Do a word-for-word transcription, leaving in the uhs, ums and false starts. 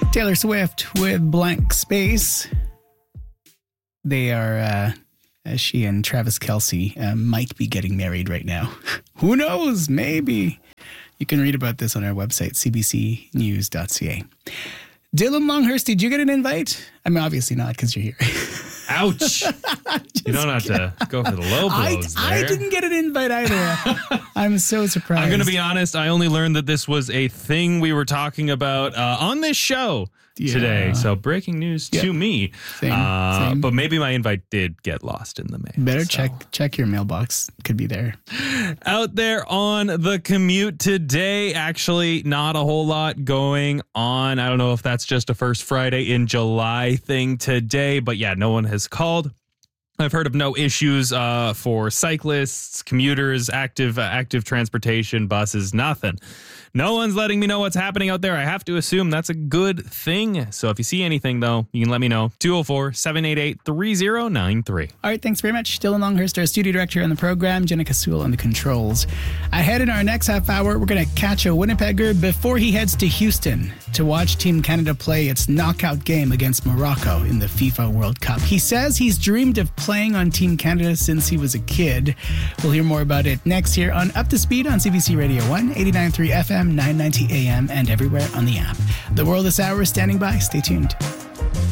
Taylor Swift with Blank Space. They are, uh, she and Travis Kelce uh, might be getting married right now. Who knows? Maybe. You can read about this on our website, c b c news dot c a. Dylan Longhurst, did you get an invite? I mean, obviously not because you're here. Ouch. You don't have to go for the low blows I, there. I didn't get an invite either. I'm so surprised. I'm going to be honest. I only learned that this was a thing we were talking about uh, on this show yeah. today. So breaking news yeah. to me. Same, uh, same. But maybe my invite did get lost in the mail. Better so. check check your mailbox. Could be there. Out there on the commute today, actually not a whole lot going on. I don't know if that's just a first Friday in July thing today, but yeah, no one has called. I've heard of no issues uh, for cyclists, commuters, active uh, active transportation, buses, nothing. No one's letting me know what's happening out there. I have to assume that's a good thing. So if you see anything, though, you can let me know. two oh four, seven eight eight, three oh nine three. All right, thanks very much. Dylan Longhurst, our studio director on the program, Jenica Sewell on the controls. Ahead in our next half hour, we're going to catch a Winnipegger before he heads to Houston to watch Team Canada play its knockout game against Morocco in the FIFA World Cup. He says he's dreamed of playing on Team Canada since he was a kid. We'll hear more about it next here on Up to Speed on C B C Radio one, eighty-nine point three F M, nine ninety A M, and everywhere on the app. The World This Hour is standing by. Stay tuned.